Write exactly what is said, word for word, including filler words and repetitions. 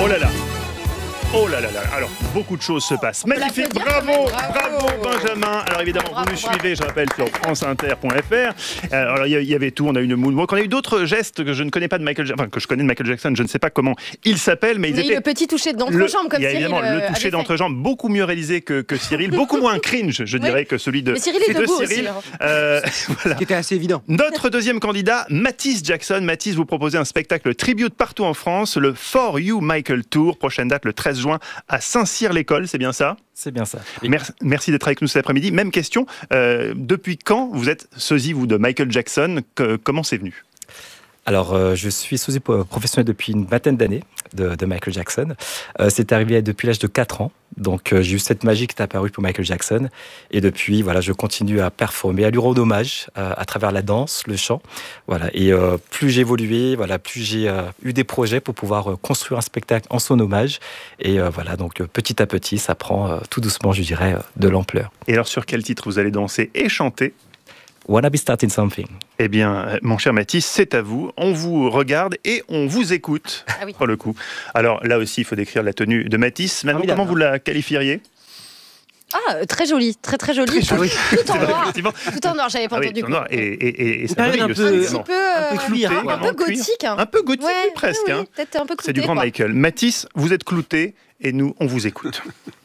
Oh là là. Oh là là là, alors beaucoup de choses se passent. Magnifique, bravo, bravo, bravo Benjamin. Alors évidemment, bravo, vous nous bravo. suivez, je rappelle, sur france inter point f r. Alors il y avait tout, on a eu une moonwalk, on a eu d'autres gestes que je ne connais pas de Michael Jackson, enfin que je connais de Michael Jackson, je ne sais pas comment il s'appelle, mais ils étaient... le petit toucher d'entrejambe comme Cyril. Il y a évidemment euh, le toucher d'entrejambe beaucoup mieux réalisé que, que Cyril, beaucoup moins cringe, je dirais, oui. que celui de, mais Cyril est de debout Cyril. Aussi, euh, voilà. Ce qui était assez évident. Notre deuxième candidat, Matisse Jackson. Matisse, vous proposez un spectacle tribute partout en France, le For You Michael Tour, prochaine date le treize juin à Saint-Cyr-l'École, c'est bien ça ? C'est bien ça. Merci, merci d'être avec nous cet après-midi. Même question, euh, depuis quand vous êtes sosie, vous, de Michael Jackson ? que, Comment c'est venu ? Alors, euh, je suis sosie professionnel depuis une vingtaine d'années de, de Michael Jackson. Euh, c'est arrivé depuis l'âge de quatre ans. Donc, euh, j'ai eu cette magie qui est apparue pour Michael Jackson. Et depuis, voilà, je continue à performer, à lui rendre hommage euh, à travers la danse, le chant. Voilà. Et euh, plus j'ai évolué, voilà, plus j'ai euh, eu des projets pour pouvoir euh, construire un spectacle en son hommage. Et euh, voilà, donc euh, petit à petit, ça prend euh, tout doucement, je dirais, euh, de l'ampleur. Et alors, sur quel titre vous allez danser et chanter ? Wanna be starting something. Eh bien, mon cher Mathis, c'est à vous. On vous regarde et on vous écoute. Ah oui. Pour le coup. Alors là aussi, il faut décrire la tenue de Mathis. Maintenant, comment vous la qualifieriez ? Ah, très jolie, très très jolie. Très jolie. Tout en noir. Tout en noir, j'avais pas ah oui, entendu. Tout en noir et, et, et, et ça brille un peu, peu, un petit peu, euh, un peu, clouté, un peu gothique. Un peu gothique, ouais, presque. Oui, hein. peut-être un peu clouté. C'est du grand quoi. Michael. Mathis, vous êtes clouté et nous, on vous écoute.